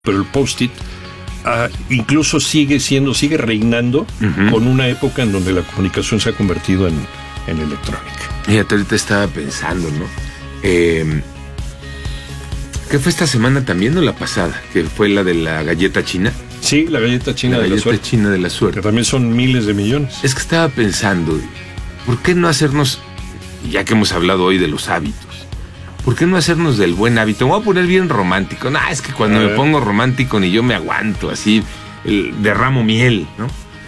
pero el Post-it incluso sigue reinando con una época en donde la comunicación se ha convertido en electrónica. Fíjate, ahorita estaba pensando, ¿no? ¿Qué fue esta semana también o la pasada? Que fue la de la galleta china. Sí, la galleta china de la suerte. La galleta china de la suerte. Que también son miles de millones. Es que estaba pensando, ¿por qué no hacernos, ya que hemos hablado hoy de los hábitos, ¿por qué no hacernos del buen hábito? Me voy a poner bien romántico. No, es que cuando me pongo romántico ni yo me aguanto, así derramo miel, ¿no?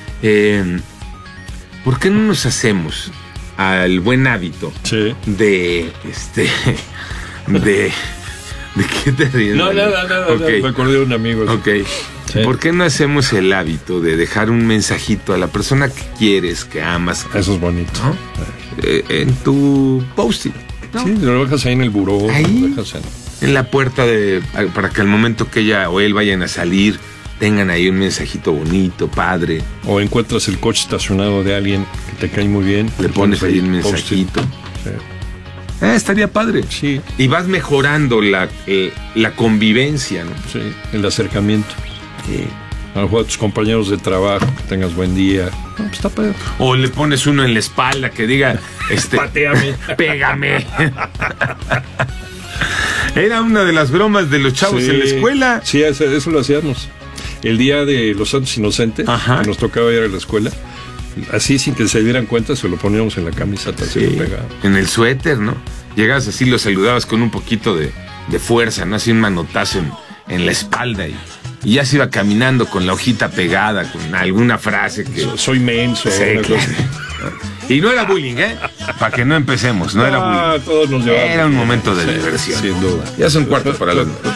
¿Por qué no nos hacemos al buen hábito de qué te ríes? No, nada. Okay. Me acordé de un amigo. Ok. Sí. ¿Por qué no hacemos el hábito de dejar un mensajito a la persona que quieres, que amas? Eso es bonito. ¿No? En tu Post-it, ¿no? Sí, lo dejas ahí en el buró. Ahí, lo dejas en la puerta para que al momento que ella o él vayan a salir, tengan ahí un mensajito bonito, padre. O encuentras el coche estacionado de alguien que te cae muy bien. Le pones ahí un mensajito. Sí. Estaría padre. Sí. Y vas mejorando la convivencia, ¿no? Sí, el acercamiento. Sí. A lo mejor a tus compañeros de trabajo, que tengas buen día. No, pues está padre. O le pones uno en la espalda que diga, pateame, pégame. Era una de las bromas de los chavos en la escuela. Sí, eso lo hacíamos. El día de los Santos Inocentes, que nos tocaba ir a la escuela, así sin que se dieran cuenta, se lo poníamos en la camiseta, se lo pegábamos. En el suéter, ¿no? Llegabas así, lo saludabas con un poquito de fuerza, ¿no? Así un manotazo en la espalda y ya se iba caminando con la hojita pegada, con alguna frase que... Soy menso. Sí, claro. Y no era bullying, ¿eh? Para que no empecemos, no era bullying. Todos nos llevamos. Era un momento de diversión. Sin duda. Ya son cuartos para las